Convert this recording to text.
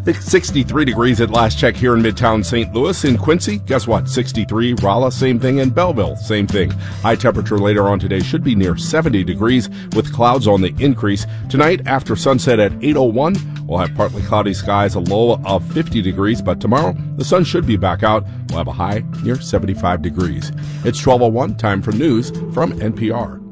63 degrees at last check here in Midtown St. Louis. In Quincy, guess what? 63. Rolla, same thing. And Belleville, same thing. High temperature later on today should be near 70 degrees with clouds on the increase. Tonight, after sunset at 8:01, we'll have partly cloudy skies, a low of 50 degrees. But tomorrow, the sun should be back out. We'll have a high near 75 degrees. It's 12:01, time for news from NPR.